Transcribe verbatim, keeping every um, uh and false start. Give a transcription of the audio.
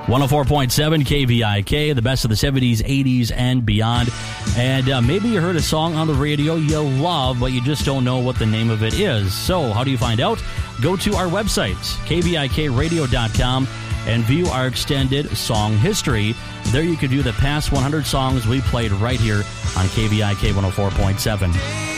one oh four point seven K V I K, the best of the seventies, eighties, and beyond. And uh, maybe you heard a song on the radio you love, but you just don't know what the name of it is. So how do you find out? Go to our website, K V I K radio dot com, and view our extended song history. There you can view the past one hundred songs we played right here on K V I K one oh four point seven.